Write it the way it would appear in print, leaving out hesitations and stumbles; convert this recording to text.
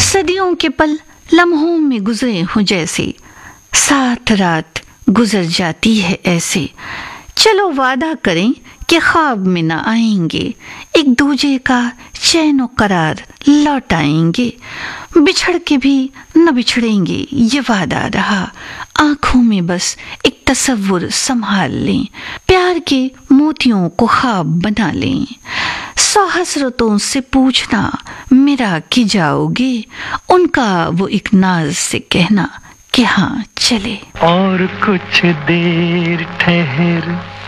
सदियों के पल लम्हों में गुजरे हों जैसे, साथ रात गुजर जाती है ऐसे। चलो वादा करें कि ख्वाब में न आएंगे, एक दूजे का चैन और करार लौटाएंगे। बिछड़ के भी न बिछड़ेंगे ये वादा रहा, आंखों में बस एक तसव्वुर संभाल लें, प्यार के मोतियों को ख्वाब बना लें। 100 हसरतों से पूछना मेरा कि जाओगे, उनका वो एक नाज से कहना कि हाँ चले। और कुछ देर ठहर